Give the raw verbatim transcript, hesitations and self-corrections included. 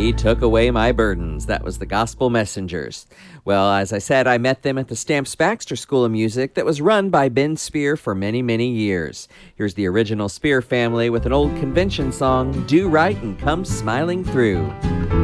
He took away my burdens. That was the Gospel Messengers. Well, as I said, I met them at the Stamps Baxter School of Music that was run by Ben Spear for many, many years. Here's the original Spear family with an old convention song, Do Right and Come Smiling Through.